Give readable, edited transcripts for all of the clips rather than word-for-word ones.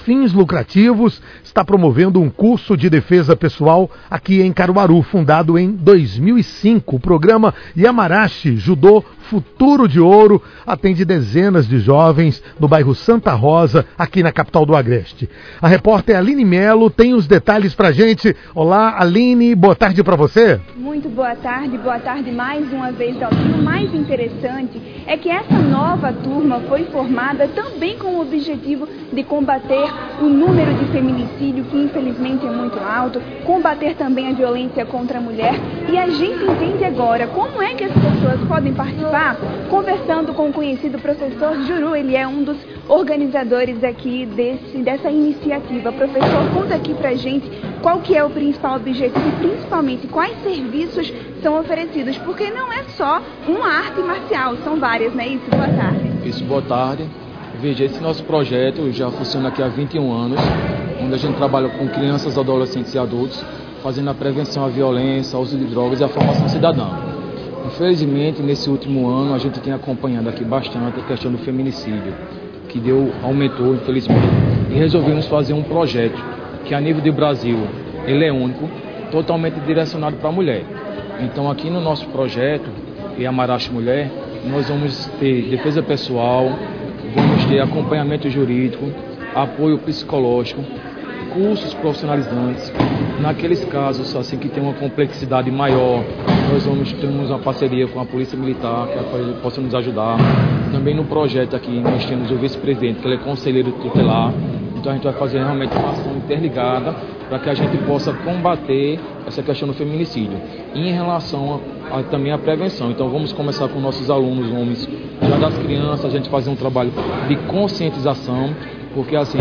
fins lucrativos, está promovendo um curso de defesa pessoal aqui em Caruaru, fundado em 2005. O programa Yamarashi Judô Futuro de Ouro atende dezenas de jovens no bairro Santa Rosa, aqui na capital do Agreste. A repórter Aline Melo tem os detalhes pra gente. Olá, Aline, boa tarde para você. Muito boa tarde mais uma vez, Daltinho. O mais interessante é que essa nova turma foi formada também com o objetivo de combater o número de feminicídio, que infelizmente é muito alto, combater também a violência contra a mulher. E a gente entende agora como é que as pessoas podem participar, conversando com o conhecido professor Juru. Ele é um dos organizadores aqui dessa iniciativa. Professor, conta aqui pra gente qual que é o principal objetivo e principalmente quais serviços são oferecidos, porque não é só uma arte marcial, são várias, não é isso? Boa tarde. Isso, boa tarde. Veja, esse nosso projeto já funciona aqui há 21 anos, onde a gente trabalha com crianças, adolescentes e adultos, fazendo a prevenção à violência, ao uso de drogas e à formação cidadã. Infelizmente, nesse último ano, a gente tem acompanhado aqui bastante a questão do feminicídio, que aumentou, infelizmente, e resolvemos fazer um projeto que, a nível do Brasil, ele é único, totalmente direcionado para a mulher. Então, aqui no nosso projeto, Yamarashi Mulher, nós vamos ter defesa pessoal, vamos ter acompanhamento jurídico, apoio psicológico, cursos profissionalizantes. Naqueles casos assim que tem uma complexidade maior, nós temos uma parceria com a Polícia Militar, que possa nos ajudar. Também no projeto aqui nós temos o vice-presidente, que ele é conselheiro tutelar. Então a gente vai fazer realmente uma ação interligada para que a gente possa combater essa questão do feminicídio. E em relação também à prevenção, então vamos começar com nossos alunos homens, já das crianças, a gente fazer um trabalho de conscientização, porque assim,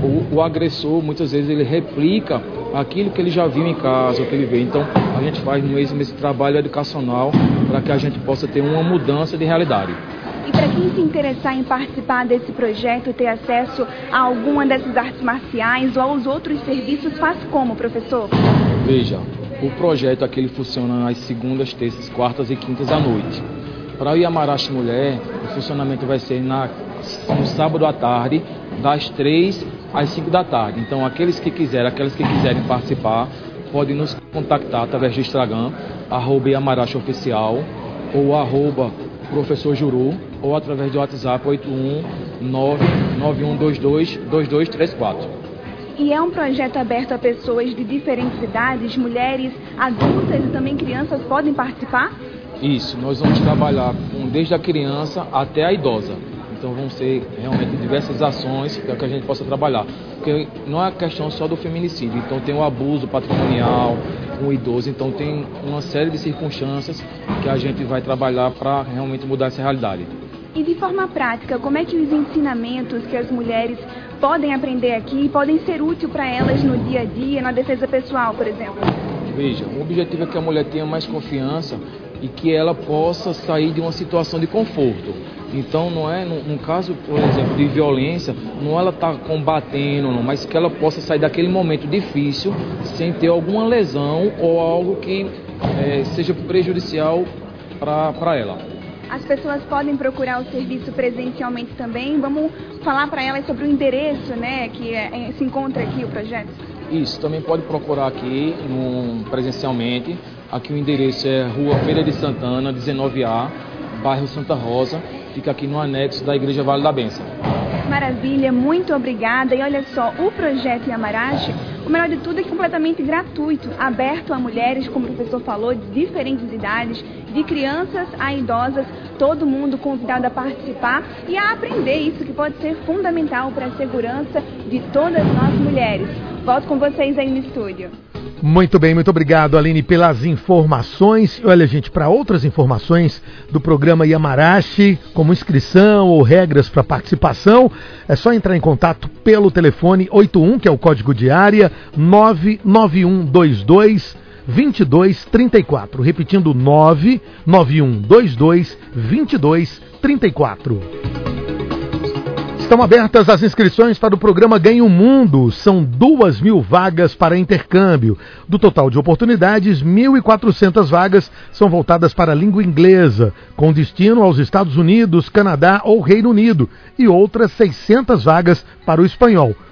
o agressor muitas vezes ele replica aquilo que ele já viu em casa, o que ele vê. Então a gente faz mesmo esse trabalho educacional para que a gente possa ter uma mudança de realidade. E para quem se interessar em participar desse projeto, ter acesso a alguma dessas artes marciais ou aos outros serviços, faz como, professor? Veja, o projeto aqui ele funciona às segundas, terças, quartas e quintas à noite. Para o Yamarashi Mulher, o funcionamento vai ser no sábado à tarde, das 3 às 5 da tarde. Então, aquelas que quiserem participar, podem nos contactar através do Instagram, @Yamarashi_oficial ou @Professor Juru, ou através do WhatsApp 81991222234. E é um projeto aberto a pessoas de diferentes idades, mulheres, adultas e também crianças podem participar? Isso, nós vamos trabalhar desde a criança até a idosa. Então vão ser realmente diversas ações para que a gente possa trabalhar. Porque não é questão só do feminicídio, então tem o abuso patrimonial, com o idoso, então tem uma série de circunstâncias que a gente vai trabalhar para realmente mudar essa realidade. E de forma prática, como é que os ensinamentos que as mulheres podem aprender aqui podem ser úteis para elas no dia a dia, na defesa pessoal, por exemplo? Veja, o objetivo é que a mulher tenha mais confiança e que ela possa sair de uma situação de conforto. Então, não é, num caso, por exemplo, de violência, não ela está combatendo, não, mas que ela possa sair daquele momento difícil sem ter alguma lesão ou algo que seja prejudicial para ela. As pessoas podem procurar o serviço presencialmente também. Vamos falar para elas sobre o endereço, né, que se encontra aqui o projeto? Isso, também pode procurar aqui presencialmente. Aqui o endereço é Rua Feira de Santana, 19A, bairro Santa Rosa. Fica aqui no anexo da Igreja Vale da Bênção. Maravilha, muito obrigada. E olha só, o projeto Yamarashi, o melhor de tudo é completamente gratuito, aberto a mulheres, como o professor falou, de diferentes idades, de crianças a idosas, todo mundo convidado a participar e a aprender isso que pode ser fundamental para a segurança de todas nós mulheres. Volto com vocês aí no estúdio. Muito bem, muito obrigado, Aline, pelas informações. Olha, gente, para outras informações do programa Yamarashi, como inscrição ou regras para participação, é só entrar em contato pelo telefone 81, que é o código de área, 99122-2234. Repetindo, 99122-2234. Estão abertas as inscrições para o programa Ganhe o Mundo. São 2.000 vagas para intercâmbio. Do total de oportunidades, 1.400 vagas são voltadas para a língua inglesa, com destino aos Estados Unidos, Canadá ou Reino Unido, e outras 600 vagas para o espanhol.